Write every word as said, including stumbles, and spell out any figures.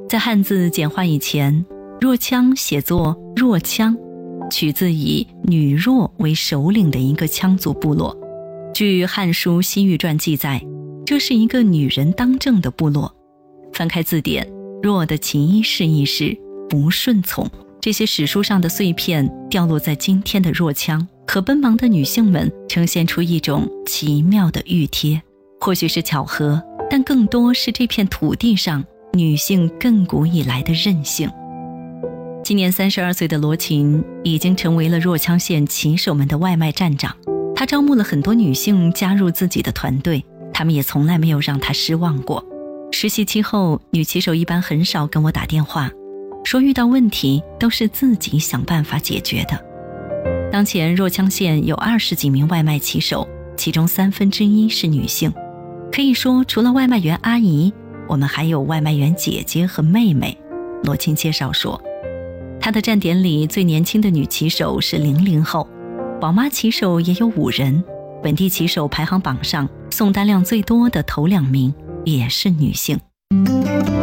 在汉字简化以前，若羌写作若羌，取自以女若为首领的一个羌族部落。据《汉书·西域传》记载，这是一个女人当政的部落。翻开字典，若的其一释义是不顺从。这些史书上的碎片掉落在今天的若羌，可奔忙的女性们呈现出一种奇妙的熨贴。或许是巧合，但更多是这片土地上女性亘古以来的韧性。今年三十二岁的罗琴已经成为了若羌县骑手们的外卖站长，她招募了很多女性加入自己的团队，她们也从来没有让她失望过。实习期后，女骑手一般很少跟我打电话，说遇到问题都是自己想办法解决的。当前若羌县有二十几名外卖骑手，其中三分之一是女性。可以说，除了外卖员阿姨，我们还有外卖员姐姐和妹妹。罗琴介绍说，她的站点里最年轻的女骑手是零零后，宝妈骑手也有五人，本地骑手排行榜上送单量最多的头两名也是女性。